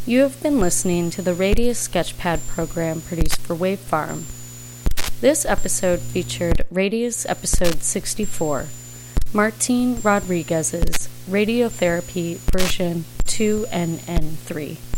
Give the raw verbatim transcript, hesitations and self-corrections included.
You have been listening to the Radius Sketchpad program produced for Wave Farm. This episode featured Radius Episode sixty-four, Martin Rodriguez's Radiotherapy version two N N three.